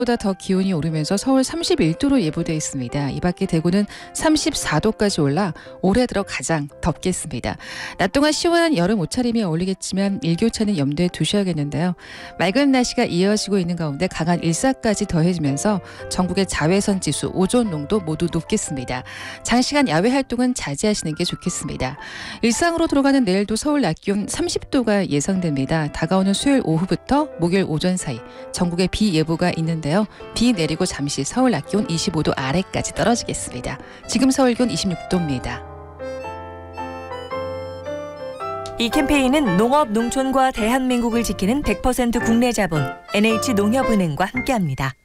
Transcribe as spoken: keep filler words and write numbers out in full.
보다 더 기온이 오르면서 서울 삼십일 도로 예보돼 있습니다. 이 밖에 대구는 삼십사 도까지 올라 올해 들어 가장 덥겠습니다. 낮 동안 시원한 여름 옷차림이 어울리겠지만 일교차는 염두에 두셔야겠는데요. 맑은 날씨가 이어지고 있는 가운데 강한 일사까지 더해지면서 전국의 자외선 지수, 오존 농도 모두 높겠습니다. 장시간 야외 활동은 자제하시는 게 좋겠습니다. 일상으로 들어가는 내일도 서울 낮 기온 삼십 도가 예상됩니다. 다가오는 수요일 오후부터 목요일 오전 사이 전국에 비 예보가 있는데요. 비 내리고 잠시 서울 낮 기온 이십오 도 아래까지 떨어지겠습니다. 지금 서울 기온 이십육 도입니다. 이 캠페인은 농업, 농촌과 대한민국을 지키는 백 퍼센트 국내 자본 엔에이치농협은행과 함께합니다.